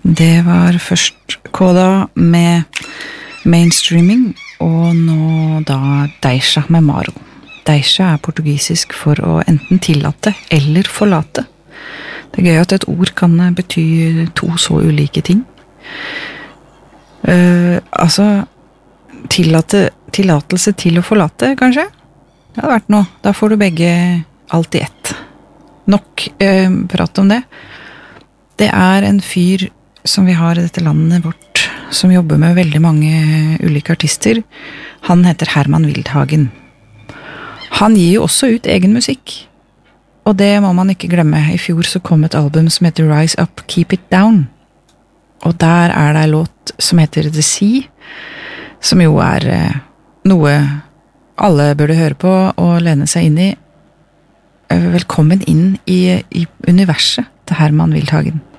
Det var først Koda med mainstreaming, og nå da Deixa med Maro. Deixa portugisisk for å enten tillate eller forlate. Det gøy at et ord kan bety to så ulike ting. Tillatelse til å forlate, kanskje? Det hadde vært noe. Da får du begge alt i ett. Nok prat om det. Det en fyr som vi har i dette landet vårt, som jobber med veldig mange ulike artister. Han heter Herman Wildhagen. Han gir jo også ut egen musikk. Og det må man ikke glemme. I fjor så kom et album som heter Rise Up, Keep It Down. Og der det en låt som heter The Sea, som jo noe alle burde høre på og lene seg inn i. Velkommen inn i universet til Herman Wildhagen.